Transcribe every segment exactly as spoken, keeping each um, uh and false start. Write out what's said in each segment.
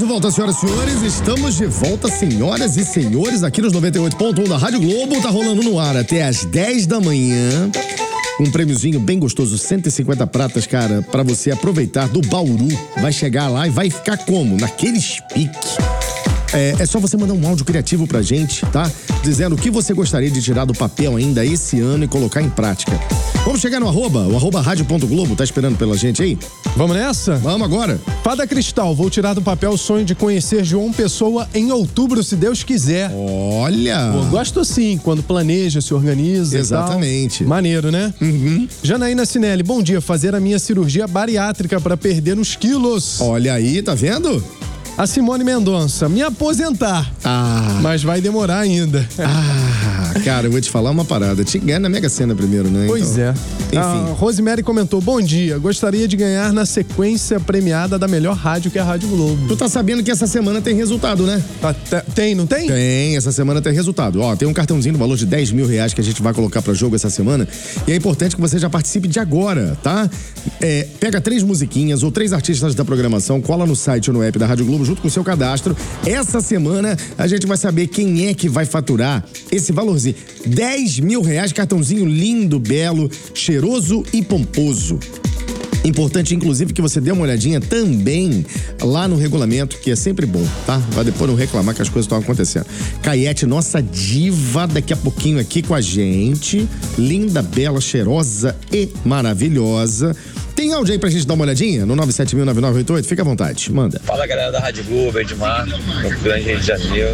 de volta, senhoras e senhores. Estamos de volta, senhoras e senhores, aqui nos noventa e oito ponto um da Rádio Globo. Tá rolando no ar até às dez da manhã. Um prêmiozinho bem gostoso, cento e cinquenta pratas, cara, pra você aproveitar do Bauru. Vai chegar lá e vai ficar como? Naqueles piques. É, é só você mandar um áudio criativo pra gente, tá? Dizendo o que você gostaria de tirar do papel ainda esse ano e colocar em prática. Vamos chegar no arroba, o arroba rádio ponto globo, tá esperando pela gente aí? Vamos nessa? Vamos agora. Fada Cristal, vou tirar do papel o sonho de conhecer João Pessoa em outubro, se Deus quiser. Olha! Pô, gosto sim, quando planeja, se organiza. Exatamente. E tal. Maneiro, né? Uhum. Janaína Cinelli, bom dia, fazer a minha cirurgia bariátrica pra perder uns quilos. Olha aí, tá vendo? A Simone Mendonça, me aposentar. Ah. Mas vai demorar ainda. Ah, cara, eu vou te falar uma parada. Tinha que ganhar na Mega Sena primeiro, né? Pois então, é. Enfim. A Rosemary comentou, bom dia, gostaria de ganhar na sequência premiada da melhor rádio, que é a Rádio Globo. Tu tá sabendo que essa semana tem resultado, né? Ah, tem, não tem? Tem, essa semana tem resultado. Ó, tem um cartãozinho no valor de dez mil reais que a gente vai colocar pra jogo essa semana. E é importante que você já participe de agora, tá? É, pega três musiquinhas ou três artistas da programação, cola no site ou no app da Rádio Globo junto com o seu cadastro. Essa semana a gente vai saber quem é que vai faturar esse valorzinho. dez mil reais, cartãozinho lindo, belo, cheiroso e pomposo. Importante, inclusive, que você dê uma olhadinha também lá no regulamento, que é sempre bom, tá? Vai depois não reclamar que as coisas estão acontecendo. Caiete, nossa diva, daqui a pouquinho aqui com a gente. Linda, bela, cheirosa e maravilhosa. Tem áudio aí pra gente dar uma olhadinha? No nove sete mil, nove nove oito oito? Fica à vontade, manda. Fala, galera da Rádio Globo, Edmar, no Grande Rio de Janeiro.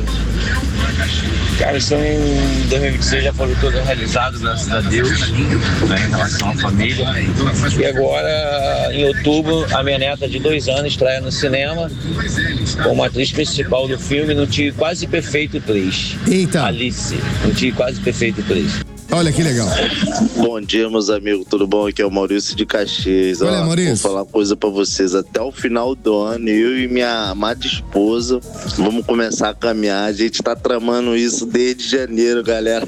Cara, isso em dois mil e vinte e seis já foram todos realizados, graças a Deus, né, em relação à família. E agora, em outubro, a minha neta de dois anos estreia no cinema como atriz principal do filme no Tio Quase Perfeito três. Eita! Alice, no Tio Quase Perfeito três. Olha que legal. Bom dia, meus amigos, tudo bom? Aqui é o Maurício de Caxias. Olha, Ó, Maurício. Vou falar uma coisa pra vocês. Até o final do ano, eu e minha amada esposa vamos começar a caminhar. A gente tá tramando isso desde janeiro, galera.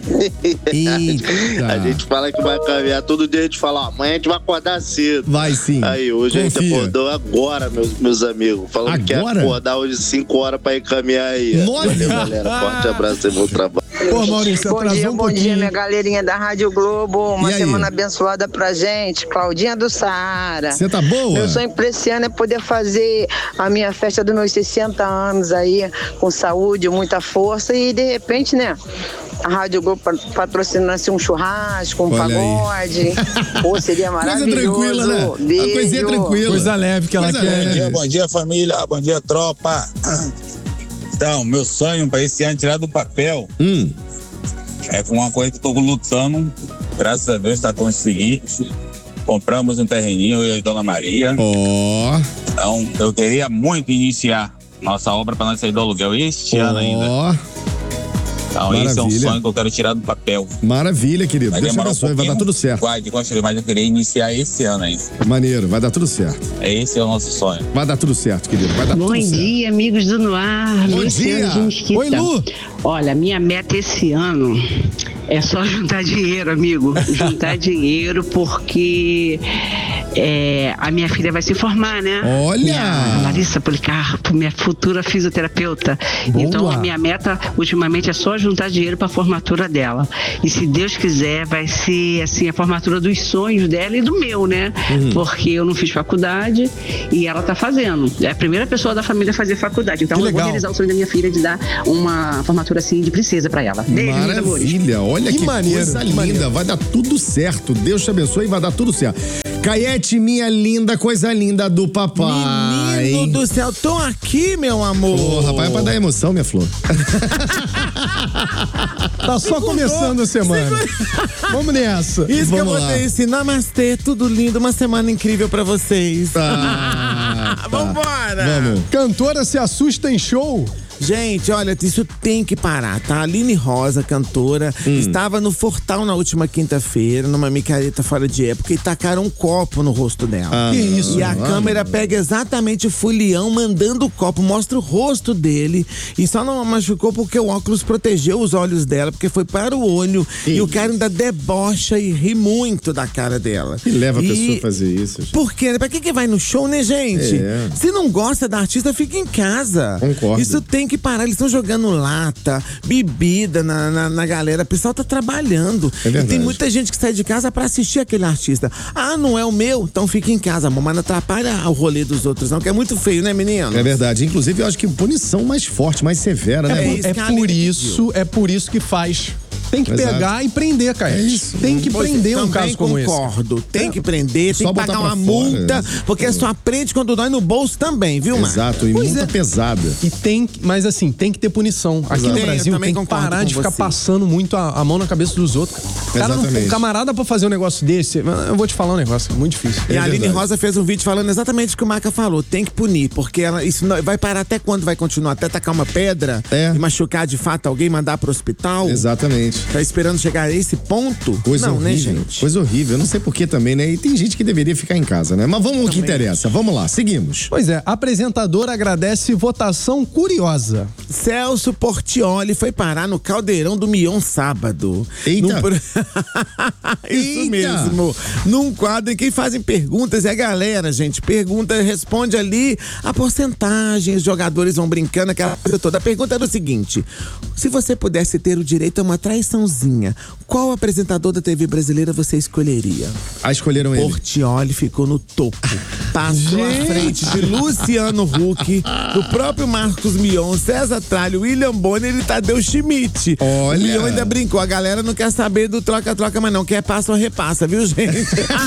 Eita. A gente fala que vai caminhar. Todo dia a gente fala, ó, amanhã a gente vai acordar cedo. Vai sim. Aí, hoje a Confia. gente acordou agora, meus, meus amigos. Falando Agora? que ia acordar hoje cinco horas pra ir caminhar aí. Nossa. Valeu, galera. Forte abraço e bom trabalho. Pô, Maurício, Bom atrasou dia, um bom pouquinho. dia, minha galerinha da Rádio Globo. Uma E aí? semana abençoada pra gente. Claudinha do Saara. Você tá boa? Meu sonho pra esse ano é poder fazer a minha festa dos meus sessenta anos aí, com saúde, muita força e, de repente, né, a Rádio Globo patrocinasse um churrasco, um Olha aí. pagode. Pô, seria Coisa maravilhoso. tranquila, né? A Beijo. coisinha tranquila. Coisa leve que ela Coisa quer. leve. Bom dia, bom dia, família. Bom dia, tropa. Então, meu sonho para esse ano tirar do papel Hum. é uma coisa que eu tô lutando. Graças a Deus está conseguindo. Compramos um terreninho, eu e a Dona Maria. Ó. Então, eu queria muito iniciar nossa obra para nós sair do aluguel este ano ainda. Ó. Então, esse é um Maravilha. sonho que eu quero tirar do papel. Maravilha, querido. Vai Deus te demorar um abençoe, vai dar pouquinho, tudo certo. Vai de construir, mas eu queria iniciar esse ano ainda. Maneiro, vai dar tudo certo. Esse é o nosso sonho. Vai dar tudo certo, querido. Vai dar Bom tudo certo. dia, amigos do Noar. Bom Luciano dia. de Mesquita. Oi, Lu. Olha, minha meta esse ano é só juntar dinheiro, amigo. Juntar dinheiro porque é, a minha filha vai se formar, né? Olha! Minha Larissa Policarpo, minha futura fisioterapeuta. Boa. Então, a minha meta ultimamente é só juntar dinheiro para a formatura dela. E se Deus quiser, vai ser assim a formatura dos sonhos dela e do meu, né? Uhum. Porque eu não fiz faculdade e ela tá fazendo. É a primeira pessoa da família a fazer faculdade. Então, Que eu vou legal. realizar o sonho da minha filha de dar uma formatura assim de princesa para ela. Beijo, meus amores. Maravilha, olha que, Que maneiro, coisa que linda, maneiro. vai dar tudo certo, Deus te abençoe e vai dar tudo certo. Caiete, minha linda, coisa linda do papai. Menino do céu, tô aqui, meu amor. Ô, rapaz, é pra dar emoção, minha flor. Tá só começando a semana. Vamos nessa. Isso que eu Vamos vou lá. ter esse namastê, tudo lindo, uma semana incrível pra vocês. Ah, tá. Vambora! Vamos. Cantora se assusta em show Gente, olha, isso tem que parar, tá? A Aline Rosa, cantora, hum. estava no Fortal na última quinta-feira, numa micareta fora de época, e tacaram um copo no rosto dela. Ah, que isso? E a mano? câmera pega exatamente o fulião mandando o copo, mostra o rosto dele, e só não machucou porque o óculos protegeu os olhos dela, porque foi para o olho, Sim. e o cara ainda debocha e ri muito da cara dela. E leva a E pessoa a fazer isso. Gente. Por quê? Pra que que vai no show, né, gente? É. Se não gosta da artista, fica em casa. Concordo. Isso tem que parar. Eles estão jogando lata, bebida na, na, na galera. O pessoal tá trabalhando. É verdade. E tem muita gente que sai de casa pra assistir aquele artista. Ah, não é o meu? Então fica em casa, amor. Mas não atrapalha o rolê dos outros, não, que é muito feio, né, menino? É verdade. Inclusive, eu acho que punição mais forte, mais severa, né? É, É isso é que a por Aline isso, é por isso que faz. Tem que Exato. pegar e prender, cara. É isso. Tem que Pois prender um também caso como esse. concordo. Tem que prender, Só tem que botar pagar pra uma fora. multa, porque só aprende quando dói no bolso também, viu, Marcos? Exato, e Pois multa é. pesada. E tem, que- mas assim, tem que ter punição. Aqui no Tem, eu Brasil também tem que concordo parar de com ficar você. passando muito a, a mão na cabeça dos outros. Cara, não- Exatamente. o camarada pra fazer um negócio desse, eu vou te falar um negócio, é muito difícil. E É a Aline verdade. Rosa fez um vídeo falando exatamente o que o Maca falou. Tem que punir, porque ela, isso não- vai parar até quando vai continuar? Até tacar uma pedra É. e machucar de fato alguém, mandar pro hospital? Exatamente. Tá esperando chegar a esse ponto? Coisa não, horrível. né, gente? Coisa horrível. Eu não sei por que também, né? E tem gente que deveria ficar em casa, né? Mas vamos ao que interessa. Vamos lá, seguimos. Pois é, apresentador agradece votação curiosa. Celso Portiolli foi parar no Caldeirão do Mion sábado. Eita. Num pro- Isso Eita. mesmo. Num quadro em que fazem perguntas e a galera, gente, pergunta, responde ali a porcentagem, os jogadores vão brincando, aquela coisa toda. A pergunta era o seguinte: se você pudesse ter o direito a uma traiçãozinha, qual apresentador da T V brasileira você escolheria? Ah, escolheram ele. Portiolli ficou no topo. Passou à frente de Luciano Huck, do próprio Marcos Mion, César Tralho, William Bonner e Tadeu Schmidt. Olha. O Mion ainda brincou. A galera não quer saber do troca-troca, mas não quer passa ou repassa, viu, gente?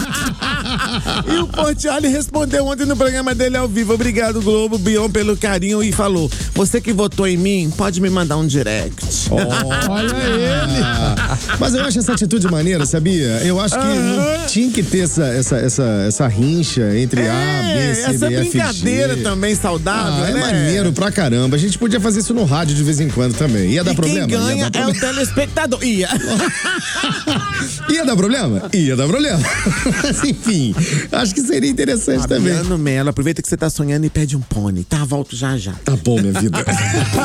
E o Portiolli respondeu ontem no programa dele ao vivo. Obrigado, Globo, Bion, pelo carinho. E falou: você que votou em mim, pode me mandar um direct. Olha ele! Ah, mas eu acho essa atitude maneira, sabia? Eu acho que não tinha que ter essa, essa, essa, essa rincha entre A, B, C, essa D, F, G. brincadeira também saudável, Ah, é né? maneiro pra caramba. A gente podia fazer isso no rádio de vez em quando também. Ia dar E problema? quem ganha Ia dar é o problema. telespectador. Ia. Ia dar problema? Ia dar problema. Mas enfim, acho que seria interessante também. Fabiano Melo, aproveita que você tá sonhando e pede um pônei, tá? Volto já já. Tá bom, minha vida.